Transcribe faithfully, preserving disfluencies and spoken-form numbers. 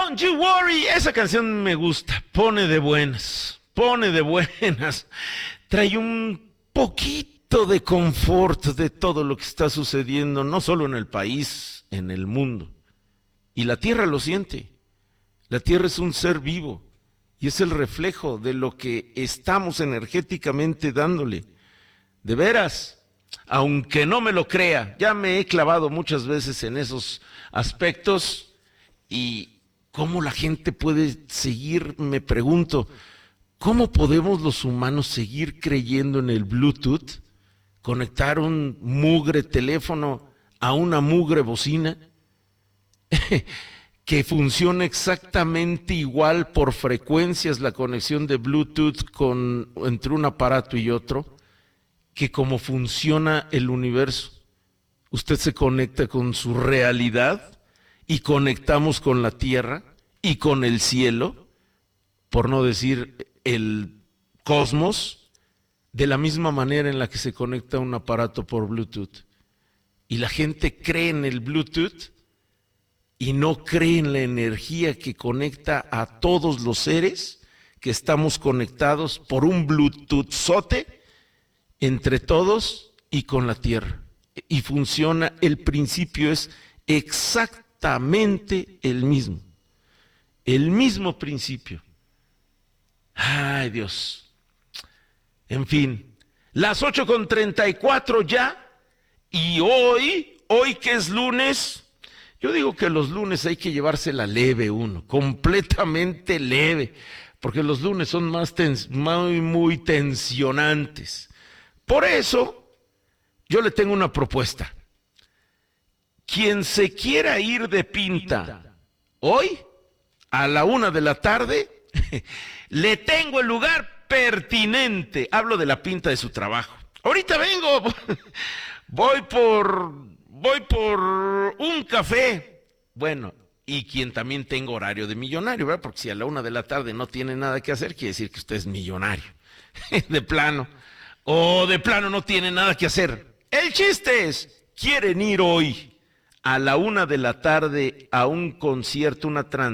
Don't you worry, esa canción me gusta, pone de buenas, pone de buenas, trae un poquito de confort de todo lo que está sucediendo, no solo en el país, en el mundo. Y la tierra lo siente, la tierra es un ser vivo y es el reflejo de lo que estamos energéticamente dándole. De veras, aunque no me lo crea, ya me he clavado muchas veces en esos aspectos y cómo la gente puede seguir, me pregunto, ¿cómo podemos los humanos seguir creyendo en el Bluetooth? Conectar un mugre teléfono a una mugre bocina que funciona exactamente igual por frecuencias la conexión de Bluetooth con, entre un aparato y otro, que como funciona el universo. Usted se conecta con su realidad y conectamos con la tierra y con el cielo, por no decir el cosmos, de la misma manera en la que se conecta un aparato por Bluetooth. Y la gente cree en el Bluetooth y no cree en la energía que conecta a todos los seres que estamos conectados por un Bluetooth-zote entre todos y con la tierra. Y funciona, el principio es exactamente el mismo. El mismo principio. Ay, Dios. En fin, las ocho con treinta y cuatro ya, y hoy, hoy que es lunes, yo digo que los lunes hay que llevársela leve uno, completamente leve, porque los lunes son más tens- muy, muy tensionantes. Por eso, yo le tengo una propuesta. Quien se quiera ir de pinta hoy, a la una de la tarde, le tengo el lugar pertinente. Hablo de la pinta de su trabajo. Ahorita vengo, voy por, voy por un café. Bueno, y quien también tenga horario de millonario, ¿verdad? Porque si a la una de la tarde no tiene nada que hacer, quiere decir que usted es millonario. De plano. O de plano no tiene nada que hacer. El chiste es, ¿quieren ir hoy a la una de la tarde a un concierto, una transmisión?